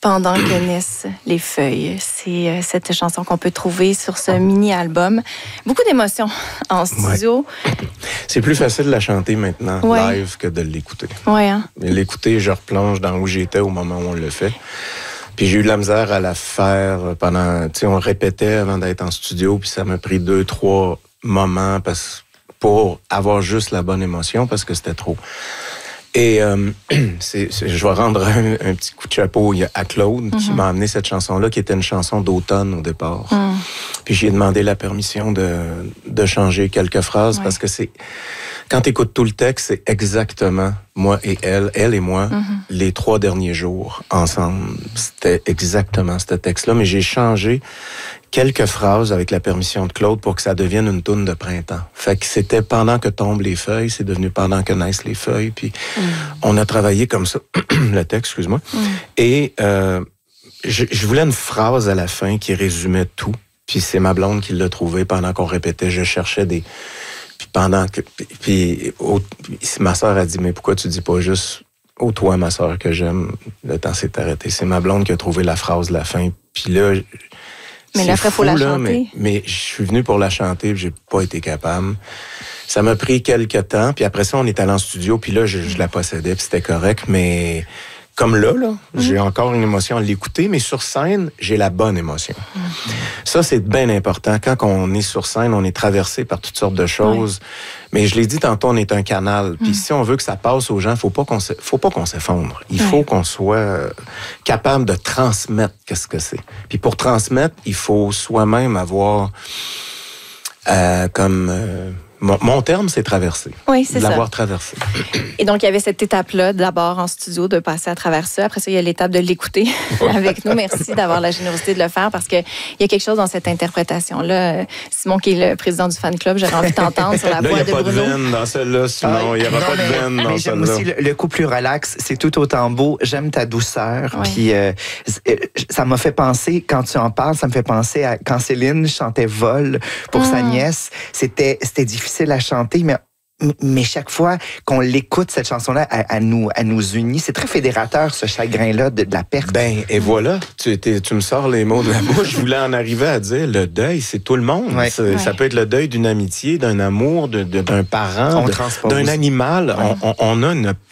Pendant que naissent les feuilles. C'est cette chanson qu'on peut trouver sur ce mini-album. Beaucoup d'émotions en studio. Ouais. C'est plus facile de la chanter maintenant, live, que de l'écouter. Oui, hein? L'écouter, je replonge dans où j'étais au moment où on le fait. Puis j'ai eu de la misère à la faire pendant... Tu sais, on répétait avant d'être en studio, puis ça m'a pris 2-3 moments pour avoir juste la bonne émotion, parce que c'était trop. Et je vais rendre un petit coup de chapeau à Claude, qui m'a amené cette chanson-là, qui était une chanson d'automne au départ. Puis j'ai demandé la permission de changer quelques phrases, parce que c'est... Quand tu écoutes tout le texte, c'est exactement moi et elle et moi, les 3 derniers jours ensemble. C'était exactement ce texte-là, mais j'ai changé quelques phrases avec la permission de Claude pour que ça devienne une toune de printemps. Fait que c'était pendant que tombent les feuilles, c'est devenu pendant que naissent les feuilles, puis on a travaillé comme ça, le texte, excuse-moi. Et je voulais une phrase à la fin qui résumait tout, puis c'est ma blonde qui l'a trouvé pendant qu'on répétait. Je cherchais des... Puis ma sœur a dit, mais pourquoi tu dis pas juste « Oh, toi, ma sœur, que j'aime », le temps s'est arrêté. C'est ma blonde qui a trouvé la phrase de la fin. Puis là... Mais là, après, il faut la chanter. Mais je suis venu pour la chanter, puis j'ai pas été capable. Ça m'a pris quelques temps, puis après ça, on est allé en studio, puis là, je la possédais, puis c'était correct, mais... Comme là, j'ai encore une émotion à l'écouter, mais sur scène, j'ai la bonne émotion. Ça, c'est bien important. Quand on est sur scène, on est traversé par toutes sortes de choses. Mais je l'ai dit tantôt, on est un canal. Puis si on veut que ça passe aux gens, faut pas qu'on s'effondre. Il faut qu'on soit capable de transmettre qu'est-ce que c'est. Puis pour transmettre, il faut soi-même avoir mon terme, c'est traverser. Oui, c'est ça. L'avoir traversé. Et donc, il y avait cette étape-là, d'abord en studio, de passer à travers ça. Après ça, il y a l'étape de l'écouter avec nous. Merci d'avoir la générosité de le faire, parce qu'il y a quelque chose dans cette interprétation-là. Simon, qui est le président du fan club, j'aurais envie de t'entendre sur la voix de Bruno. Il n'y a pas de veine dans celle-là, Simon. Il n'y aura pas de veine dans celle-là. Mais j'aime aussi le coup plus relax. C'est tout autant beau. J'aime ta douceur. Puis ça m'a fait penser, quand tu en parles, ça me fait penser à quand Céline chantait Vol pour sa nièce. C'était difficile à chanter, mais chaque fois qu'on l'écoute, cette chanson-là, elle nous unit. C'est très fédérateur, ce chagrin-là de la perte. Ben, et voilà, tu me sors les mots de la bouche. Je voulais en arriver à dire, le deuil, c'est tout le monde. Ça peut être le deuil d'une amitié, d'un amour, d'un parent, d'un animal. On a